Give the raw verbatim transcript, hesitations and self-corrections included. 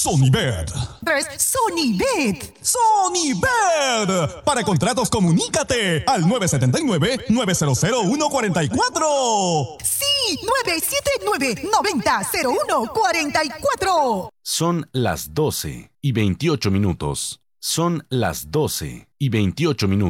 Sonibet. tres Sonibet. Sonibet. Para contratos, comunícate al nueve siete nueve, nueve cero cero, uno cuatro cuatro. Sí, nueve siete nueve, nueve cero cero uno cuatro cuatro. Son las doce y veintiocho minutos. Son las doce y veintiocho minutos.